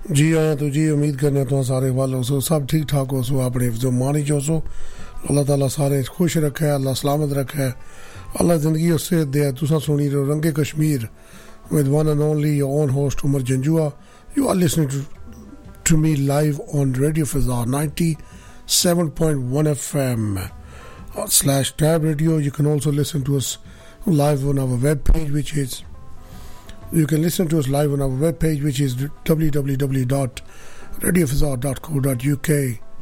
जी आया तो जी उम्मीद करने तो सारे वालों सो सब ठीक ठाक हो सो अपने जो मानी जो सो अल्लाह ताला सारे खुश रखे अल्लाह सलामत रखे अल्लाह जिंदगी उससे दे तुसा सुनी रो रंगे Kashmir with one and only your own host Umar Janjua. You are listening to me live on Radio Fazar 97.1 FM / Tab Radio. You can also listen to us live on our webpage, which is www.radiofazar.co.uk.